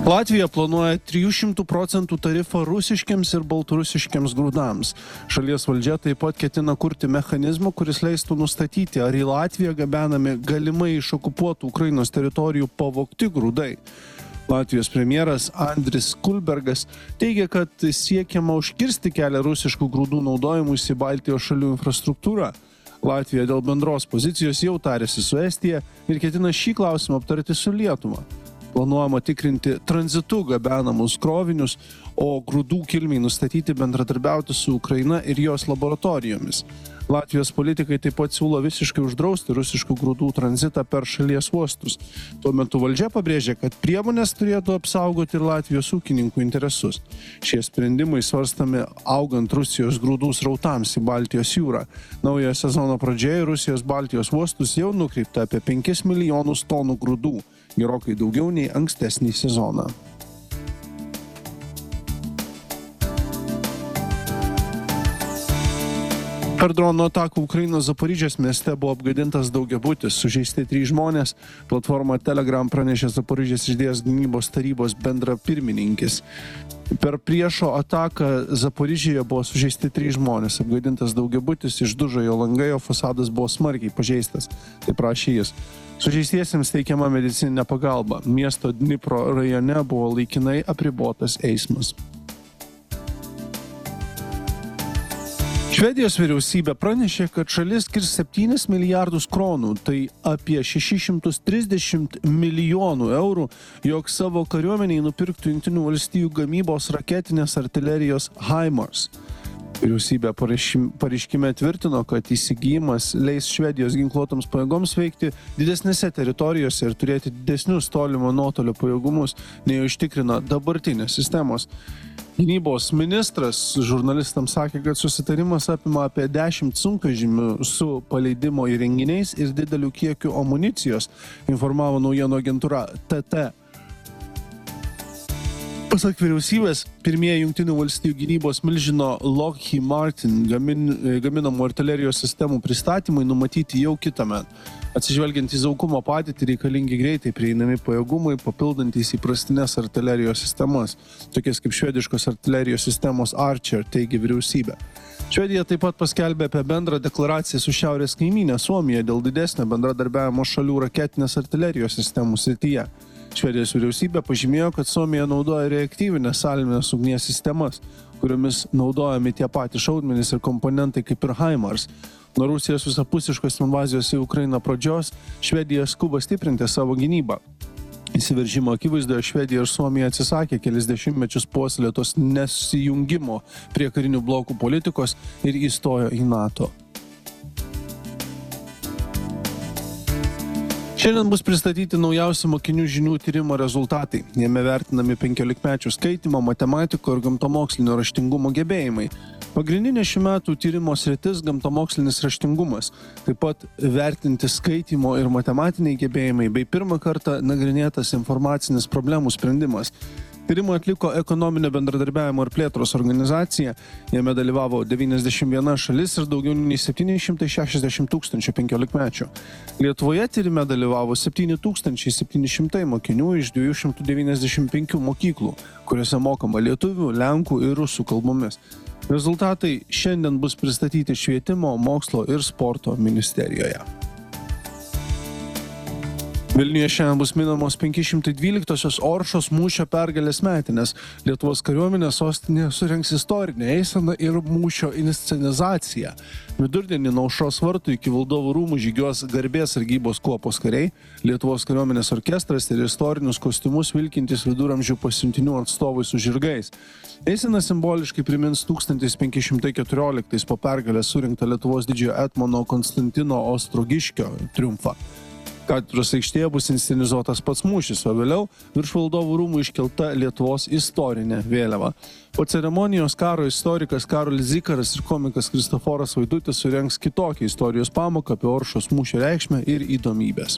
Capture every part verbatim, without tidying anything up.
Latvija planuoja trijų šimtų procentų tarifą rusiškiams ir baltarusiškiams grūdams. Šalies valdžia taip pat ketina kurti mechanizmą, kuris leistų nustatyti, ar į Latviją gabenami galimai iš okupuotų Ukrainos teritorijų pavogti grūdai. Latvijos premjeras Andris Kulbergas teigia, kad siekiama užkirsti kelią rusiškų grūdų naudojimus į Baltijos šalių infrastruktūrą. Latvija dėl bendros pozicijos jau tarėsi su Estija ir ketina šį klausimą aptarti su Lietuva. Planuojama tikrinti tranzitu gabenamus krovinius, o grūdų kilmei nustatyti bendradarbiauti su Ukraina ir jos laboratorijomis. Latvijos politikai taip pat siūlo visiškai uždrausti rusiškų grūdų tranzitą per šalies uostus. Tuo metu valdžia pabrėžia, kad priemonės turėtų apsaugoti ir Latvijos ūkininkų interesus. Šie sprendimai svarstami augant Rusijos grūdų srautams į Baltijos jūrą. Naujojo sezono pradžioje Rusijos Baltijos uostus jau nukreipta apie penkis milijonus tonų grūdų, gerokai daugiau nei ankstesnį sezoną. Per dronų ataką Ukrainos Zaporižės mieste buvo apgadintas daugiabutis, sužeisti trys žmonės. Platforma Telegram pranešė Zaporižės idėjos gynybos tarybos bendrapirmininkis. Per priešo ataką Zaporižėje buvo sužeisti trys žmonės, apgadintas daugiabutis, išdužo jo langai, o fasadas buvo smarkiai pažeistas, tai prašė jis. Sužeistiesiems teikiama medicininė pagalba. Miesto Dnipro rajone buvo laikinai apribotas eismas. Švedijos vyriausybė pranešė, kad šalis skirs septynis milijardus kronų, tai apie šešis šimtus trisdešimt milijonų eurų, jog savo kariuomeniai nupirktų Jungtinių valstijų gamybos raketinės artilerijos HIMARS. Vyriausybė pareiškime tvirtino, kad įsigijimas leis Švedijos ginkluotoms pajėgoms veikti didesnėse teritorijose ir turėti didesnius tolimo nuotolio pajėgumus, nei užtikrina dabartinės sistemos. Gynybos ministras žurnalistams sakė, kad susitarimas apima apie dešimt sunkvežimių su paleidimo įrenginiais ir dideliu kiekiu amunicijos, informavo naujienų agentūra T T. Pasak vyriausybės, pirmieji Jungtinių valstijų gynybos milžino Lockheed Martin gamin, gaminamų artilerijos sistemų pristatymai numatyti jau kitąmet. Atsižvelgiant į saugumo padėtį, reikalingi greitai prieinami pajėgumai, papildantys įprastinės artilerijos sistemas, tokias kaip švediškos artilerijos sistemos Archer, teigia vyriausybė. Švedija taip pat paskelbė apie bendrą deklaraciją su šiaurės kaimynė Suomija dėl didesnio bendradarbiavimo šalių raketinės artilerijos sistemų srityje. Švedijos vyriausybė pažymėjo, kad Suomija naudoja reaktyvinės salvinės ugnies sistemas, kuriomis naudojami tie patys šaudmenys ir komponentai kaip ir HIMARS. Nuo Rusijos visapusiškos invazijos į Ukrainą pradžios, Švedija skuba stiprinti savo gynybą. Įsiveržimo akivaizdoje Švedija ir Suomija atsisakė kelis dešimtmečius puoselėtos nesijungimo prie karinių blokų politikos ir įstojo į NATO. Šiandien bus pristatyti naujausi mokinių žinių tyrimo rezultatai. Jame vertinami penkiolikmečių skaitymo, matematiko ir gamtamokslinio raštingumo gebėjimai. Pagrindinė šių metų tyrimo sritis gamtamokslinis raštingumas, taip pat vertinti skaitymo ir matematiniai gebėjimai bei pirmą kartą nagrinėtas informacinis problemų sprendimas. Tyrimą atliko Ekonominio bendradarbiavimo ir plėtros organizacija, jame dalyvavo devyniasdešimt viena šalis ir daugiau nei septyni šimtai šešiasdešimt tūkstančių penkiolikmečių. Lietuvoje tyrime dalyvavo septyni tūkstančiai septyni šimtai mokinių iš dviejų šimtų devyniasdešimt penkių mokyklų, kuriuose mokama lietuvių, lenkų ir rusų kalbomis. Rezultatai šiandien bus pristatyti Švietimo, mokslo ir sporto ministerijoje. Vilniuje šiandien bus minamos penki šimtai dvyliktosios Oršos mūšio pergalės metinės. Lietuvos kariuomenė sostinėje surengs istorinę eiseną ir mūšio inscenizaciją. Vidurdienį nuo Aušros vartų iki Valdovų rūmų žygiuos garbės sargybos kuopos kariai, Lietuvos kariuomenės orkestras ir istorinius kostiumus vilkintys viduramžių pasiuntinių atstovai su žirgais. Eisena simboliškai primins tūkstantis penki šimtai keturioliktais po pergalės surinktą Lietuvos didžiojo etmono Konstantino Ostrogiškio triumfą. Katedros aikštėje bus inscenizuotas pats mūšis, o vėliau virš Valdovų rūmų iškelta Lietuvos istorinė vėliava. Po ceremonijos karo istorikas Karolis Zikaras ir komikas Kristoforas Vaidutis surengs kitokią istorijos pamoką apie Oršos mūšio reikšmę ir įdomybės.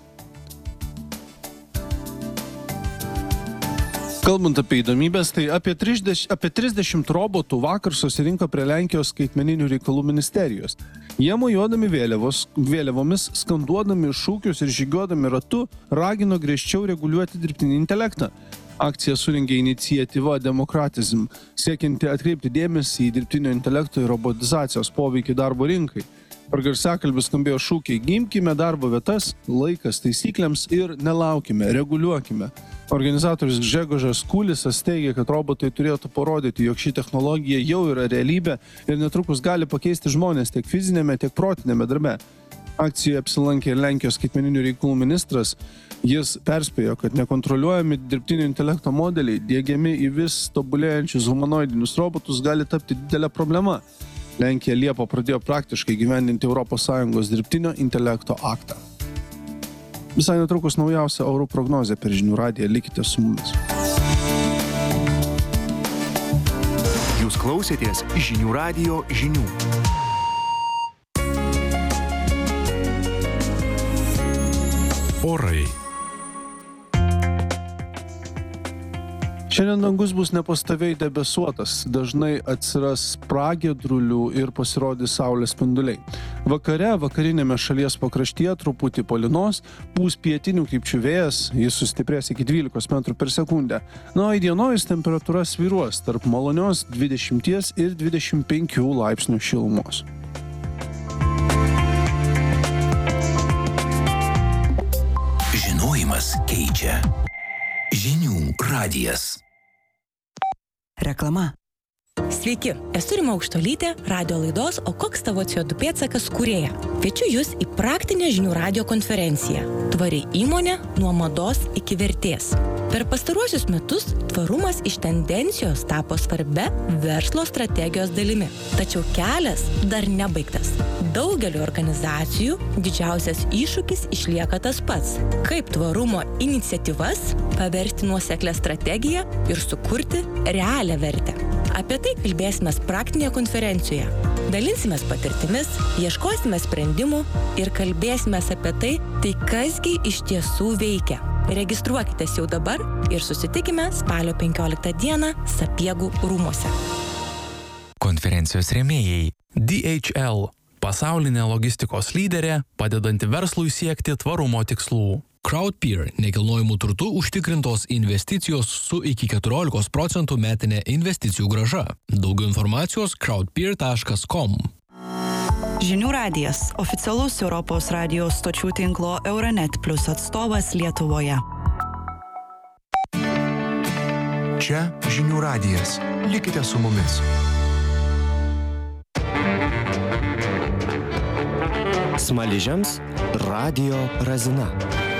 Kalbant apie įdomybės, tai apie trisdešimt robotų vakar susirinko prie Lenkijos skaitmeninių reikalų ministerijos. Jie mojuodami vėliavos, vėliavomis, skanduodami šūkius ir žygiuodami ratu, ragino griežčiau reguliuoti dirbtinį intelektą. Akciją surengė iniciatyva Democratism, siekianti atkreipti dėmesį į dirbtinio intelekto ir robotizacijos poveikį darbo rinkai. Per garsiakalbį skambėjo šūkiai: gimkime darbo vietas, laikas taisyklėms ir nelaukime, reguliuokime. Organizatorius Gžegožas Kulisas teigia, kad robotai turėtų parodyti, jog ši technologija jau yra realybė ir netrukus gali pakeisti žmonės tiek fizinėme, tiek protinėme darbe. Akcijoje apsilankė ir Lenkijos skaitmeninių reikalų ministras. Jis perspėjo, kad nekontroliuojami dirbtinio intelekto modeliai, diegiami į vis tobulėjančius humanoidinius robotus, gali tapti didelė problema. Lenkija Liepą pradėjo praktiškai gyvendinti Europos Sąjungos dirbtinio intelekto aktą. Visai netrukus naujausia orų prognozė per Žinių radiją. Likite su mumis. Jūs klausėtės Žinių radijo žinių. Orai. Šiandien dangus bus nepastoviai debesuotas, dažnai atsiras pragiedrulių ir pasirodys saulės spinduliai. Vakare, vakarinėme šalies pakraštyje truputį palynos, pūs pietinių krypčių vėjas, jis sustiprės iki dvylikos metrų per sekundę. Na, o įdienojus temperatūra svyruos tarp malonios dvidešimt ir dvidešimt penkių laipsnių šilumos. Žinojimas keičia. Žinių radijas. Reklama. Sveiki, esu Rima Aukštuolytė, radio laidos O koks tavo C O du pėdsakas kūrėja. Kviečiu jūs į praktinę Žinių radijo konferenciją Tvari įmonė nuo mados iki vertės. Per pastaruosius metus tvarumas iš tendencijos tapo svarbia verslo strategijos dalimi. Tačiau kelias dar nebaigtas. Daugeliu organizacijų didžiausias iššūkis išlieka tas pats – kaip tvarumo iniciatyvas paversti nuoseklią strategiją ir sukurti realią vertę. Apie tai kalbėsime praktinėje konferencijoje. Dalinsimės patirtimis, ieškosime sprendimų ir kalbėsime apie tai, tai kasgi iš tiesų veikia. Registruokitės jau dabar ir susitikime spalio penkioliktą dieną Sapiegų rūmuose. Konferencijos rėmėjai D H L – pasaulinė logistikos lyderė, padedanti verslui siekti tvarumo tikslų. Crowdpeer – nekilnojamų turtų užtikrintos investicijos su iki keturiolikos procentų metinė investicijų grąža. Daugiau informacijos crowdpeer taškas com. Žinių radijas – oficialus Europos radijos stočių tinklo Euronet Plus atstovas Lietuvoje. Čia Žinių radijas. Likite su mumis. Smaližiams radijo razina.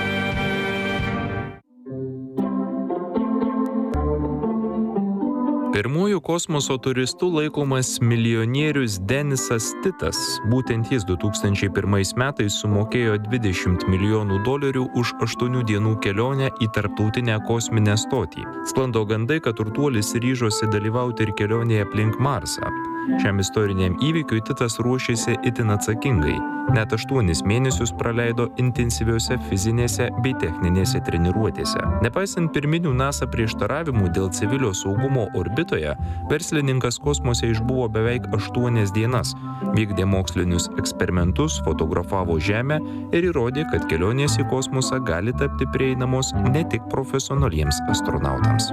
Pirmųjų kosmoso turistų laikomas milijonierius Denisas Titas. Būtent jis du tūkstančiai pirmais metais sumokėjo dvidešimt milijonų dolerių už aštuonių dienų kelionę į tarptautinę kosminę stotį. Sklando gandai, kad turtuolis ryžosi dalyvauti ir kelionėje aplink Marsą. Šiam istoriniam įvykiui Titas ruošėsi itin atsakingai. Net aštuonis mėnesius praleido intensyviose fizinėse bei techninėse treniruotėse. Nepaisant pirminių NASA prieštaravimų dėl civilio saugumo orbitoje, verslininkas kosmose išbuvo beveik aštuonias dienas, vykdė mokslinius eksperimentus, fotografavo Žemę ir įrodė, kad kelionės į kosmosą gali tapti prieinamos ne tik profesionaliems astronautams.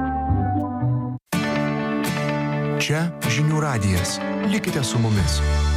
Čia Žinių radijas. Likite su mumis.